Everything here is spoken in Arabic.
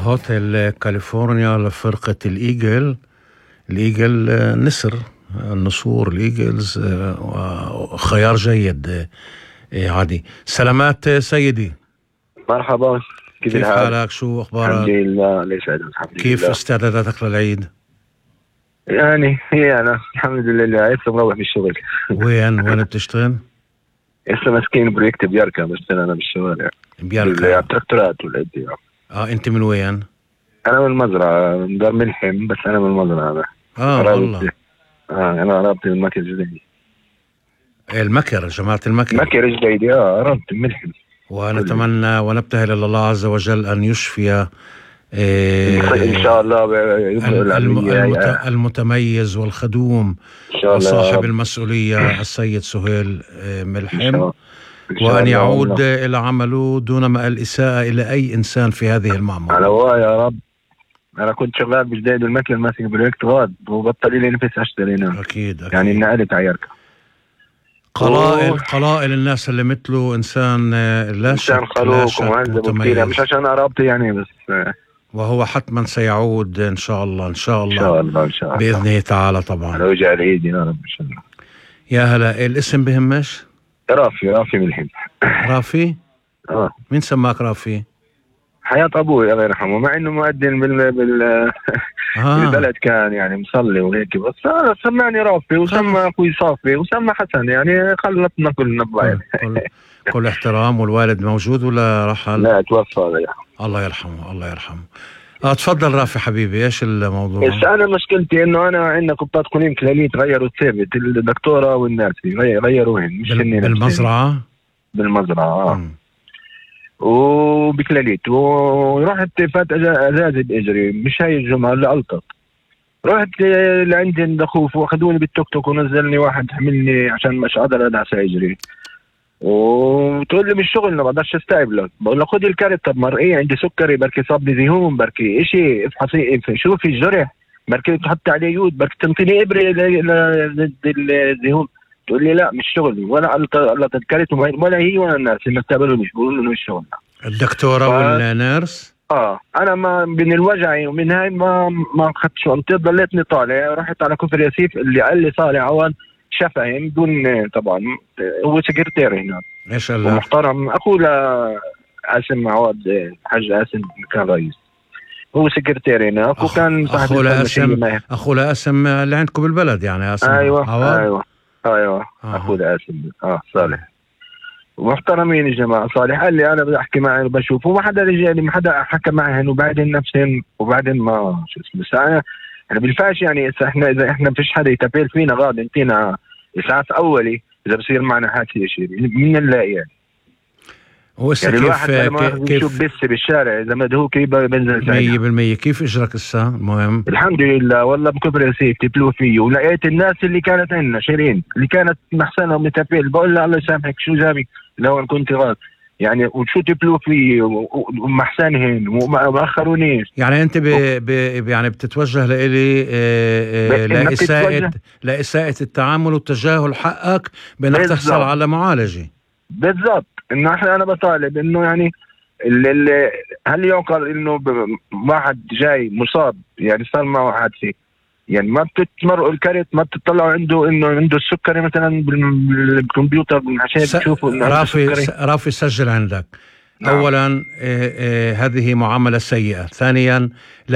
هوتيل كاليفورنيا لفرقة الإيجل نسر النسور الإيجلز، خيار جيد. عادي. سلامات سيدي. مرحبا، كيف حالك؟ شو أخبارك؟ الحمد لله، ليش الحمد لله. كيف استعداداتك للعيد؟ يعني هي أنا الحمد لله لسه مروح بالشغل. وين بتشتغل؟ لسه ماسكين بروجكت بيركا، بشتغل أنا بالشوارع بيركا التراكتورات والأدي. أنت من وين؟ أنا من المزرعة، من دار ملحم، بس أنا من المزرعة أنا. والله. أنا قربت من مكر جديدي. جماعة المكر. مكر جديدي، قربت من ملحم. ونتمنى ونبتهل إلى الله عز وجل أن يشفي إن شاء الله المتميز والخدوم وصاحب المسؤولية السيد سهيل ملحم، وأن يعود إلى عمله دون ما الإساءة إلى أي إنسان في هذه المعمورة. على يا رب. أنا كنت شغال بجديد المكر، ماسك بروجكت غاد وبطل لي نفس أشترينا. أكيد. يعني نقلت عيارك. قلائل الناس اللي مثله إنسان لا شك خلوق ومهذب وكثير، مش عشان قرابتي يعني بس. وهو حتما سيعود إن شاء الله إن شاء الله بإذنه تعالى. طبعا لو جاء العيد يا رب إن شاء الله. يا هلا. الاسم بهمش؟ رافي ملحم. رافي؟ مين سماك رافي؟ حياة أبوي الله يرحمه، مع إنه مؤذن بالبلد، كان يعني مصلي وهيك، بس سمعني رافي، وسمى أخوي صافي، وسمى حسن، يعني خلطنا كلنا ببعض. كل احترام. والوالد موجود ولا رحل؟ لا، توفى. الله يرحمه. تفضل رافي حبيبي، ايش الموضوع؟ انا مشكلتي انه انا عندنا قطات قنين كلاليت غيروا الثابت، الدكتورة والناس غيروهن، مش بالمزرعة وبكلاليت، ورحت فات ازازة اجري مش هاي الجمعة اللي الطت، رحت لعندي الدخوف واخذوني بالتوك توك ونزلني واحد حملني عشان مش قادر ادعس اجري، وتقول لي بالشغل ما بقدرش استقبلك. بقول له خذي الكارت. طب مرئيه عندي سكري، بركي صابني ذهون، بركي اشي افحصي شوفي الجرح، بركي تحط عليه يود، بركي تنطيني ابره ضد الذهون. تقول لي لا مش شغلي، ولا قلت الكارت ولا هي ولا الناس اللي استقبلوني بيقولوا له مش شغلنا. الدكتوره والنيرس. انا ما من الوجع ومن هاي ما اخذت شغلتي، ضليتني طالع، رحت على كفر ياسيف اللي قال لي صالح عوان شفهي بدون، طبعا هو سكرتير هناك ما شاء الله ومحترم، اخوه لقاسم عواد، الحاج قاسم كان رئيس، هو سكرتير هناك، وكان اخوه لقاسم اللي عندكم بالبلد يعني قاسم. ايوه اخوه لقاسم صالح، ومحترمين الجماعه. صالح قال لي انا بدي احكي معي وبشوف، وما حدا رجالي، ما حدا حكى معهن، وبعدين نفسهم، وبعدين ما شو اسمه. احنا بالفاش يعني اذا احنا فيش حدا يتبيل فينا غاد انتينا اسعاف اولي اذا بصير معنا حادثه شيء من نلاقي يعني. هو يعني الواحد كيف يشوف بس بالشارع اذا مدهوك بنزل 100%. كيف اجرك الساعه؟ المهم الحمد لله والله بكبر ياسيف تبلو فيه، ولقيت الناس اللي كانت عندنا شيرين اللي كانت محسنه ومتبيل، بقول لها الله يسامحك شو جابك لو كنت غاد يعني، وشو تبلو فيه ومحسنهن وما اخرونيش. يعني انت يعني بتتوجه لإلي لإساءة التعامل وتجاهل حقك بانك تحصل على معالجة. بالضبط. انه انا بطالب انه يعني هل يعقل انه واحد جاي مصاب يعني صار معه حادثه، يعني ما بتتمرقوا الكارت، ما بتطلعوا عنده انه عنده السكري مثلا بالكمبيوتر عشان تشوفوا انه رافي سجل عندك. اولا هذه معاملة سيئة. ثانيا